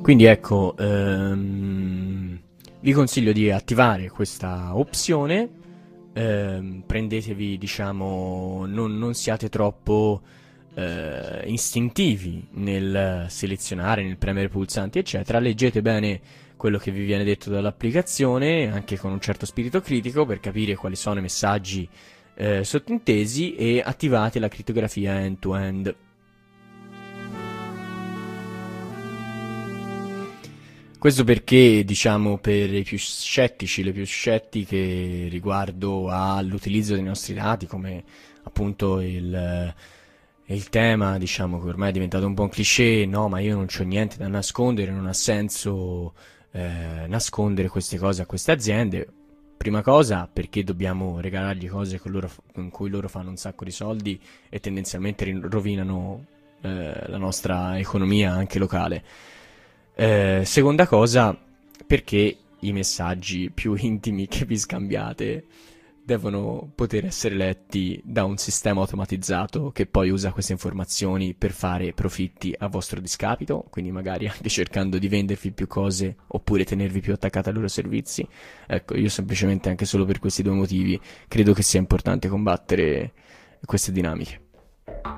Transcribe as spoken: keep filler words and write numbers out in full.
Quindi ecco, ehm, vi consiglio di attivare questa opzione. Ehm, prendetevi, diciamo, non, non siate troppo eh, istintivi nel selezionare, nel premere pulsanti, eccetera. Leggete bene quello che vi viene detto dall'applicazione, anche con un certo spirito critico, per capire quali sono i messaggi eh, sottintesi, e attivate la crittografia end-to-end. Questo perché, diciamo, per i più scettici, le più scettiche riguardo all'utilizzo dei nostri dati, come appunto il, il tema, diciamo, che ormai è diventato un po' un cliché, no, ma io non c'ho niente da nascondere, non ha senso eh, nascondere queste cose a queste aziende. Prima cosa, perché dobbiamo regalargli cose con, loro, con cui loro fanno un sacco di soldi e tendenzialmente rin- rovinano eh, la nostra economia anche locale. Eh, seconda cosa, perché i messaggi più intimi che vi scambiate devono poter essere letti da un sistema automatizzato che poi usa queste informazioni per fare profitti a vostro discapito, quindi magari anche cercando di vendervi più cose oppure tenervi più attaccati ai loro servizi. Ecco, io semplicemente anche solo per questi due motivi credo che sia importante combattere queste dinamiche.